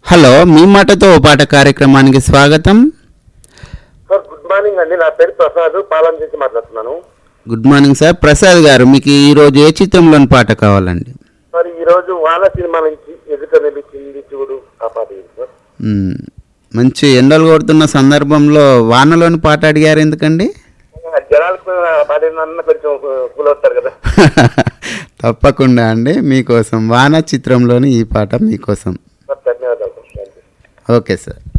Hello, మీ మాటతో ఓ పాట కార్యక్రమానికి స్వాగతం. సార్ గుడ్ మార్నింగ్ అండి. నా పేరు ప్రసాద్, పాలన నుంచి మాట్లాడుతున్నాను. Good morning sir. ప్రసాద్ గారు, మీకు ఈరోజు ఏ చిత్రంలోని పాట కావాలండి? సార్ ఈ రోజు వాన సినిమా నుంచి ఎదుట నిలిచింది చూడు ఆ పాట ఏంటి సార్? మంచి ఎండలు కొడుతున్న సందర్భంలో వానలోని పాట అడిగారు ఎందుకండి? జనాలకు ఆ పాట ఏంటన్నా కొంచెం కూల్ అవుతారు కదా. తప్పకుండా అండి, మీకోసం వాన చిత్రంలోని ఈ పాట మీకోసం. సార్ ధన్యవాదాలు. Okay sir.